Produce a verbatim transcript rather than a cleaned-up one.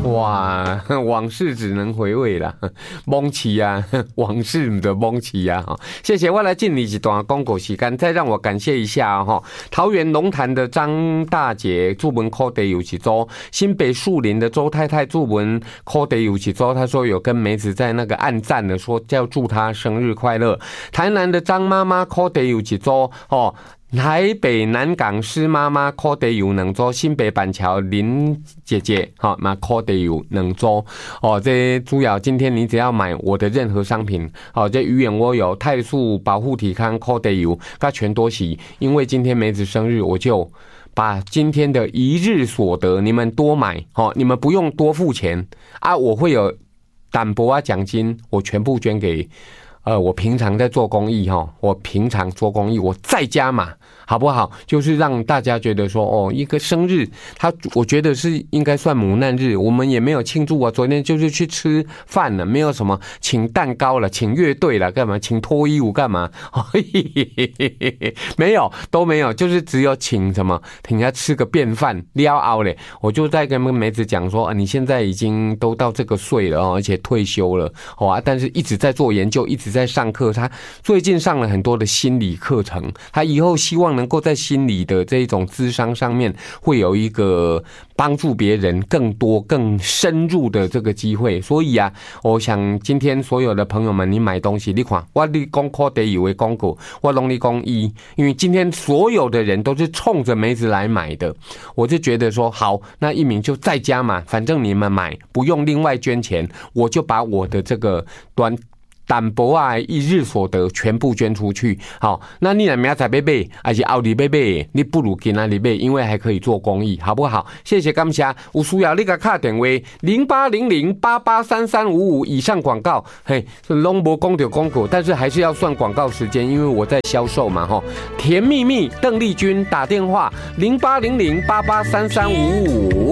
哇，往事只能回味啦，蒙起啊，往事的蒙起啊！谢谢，我来敬你一段广告时间，再让我感谢一下哈，桃园龙潭的张大姐祝文扣得有几周，新北树林的周太太祝文扣得有几周，她说有跟梅子在那个按赞的，说要祝她生日快乐。台南的张妈妈扣得有几周哦。台北南港施妈妈扣得有两周，新北板桥林姐姐好，那扣得有两周哦。这主要今天你只要买我的任何商品，好，这鱼眼窝油、泰素保护体康扣得有，它全多洗。因为今天梅子生日，我就把今天的一日所得，你们多买，好，你们不用多付钱啊，我会有淡薄啊奖金，我全部捐给。呃，我平常在做公益哈，我平常做公益，我再加码，好不好？就是让大家觉得说，哦，一个生日，他我觉得是应该算母难日，我们也没有庆祝啊。昨天就是去吃饭了，没有什么请蛋糕了，请乐队了，干嘛？请脱衣舞干嘛？没有，都没有，就是只有请什么，请他吃个便饭，撩熬嘞。我就在跟梅子讲说，啊，你现在已经都到这个岁了哦，而且退休了，哦啊，但是一直在做研究，一直在。在上课，他最近上了很多的心理课程，他以后希望能够在心理的这种諮商上面会有一个帮助别人更多更深入的这个机会。所以啊，我想今天所有的朋友们，你买东西，你看我你讲课得以为广告，我拢你讲一，因为今天所有的人都是冲着梅子来买的，我就觉得说好，那一鸣就再加嘛，反正你们买不用另外捐钱，我就把我的这个端。淡薄啊，一日所得全部捐出去。好，那你明仔再买，还是后日要买，你不如今仔日买，因为还可以做公益，好不好？谢谢感谢。有需要你甲打电话零八零零八八三三五五以上广告，嘿，拢无讲到广告，但是还是要算广告时间，因为我在销售嘛，吼。甜蜜蜜邓丽君打电话零八零零八八三三五五。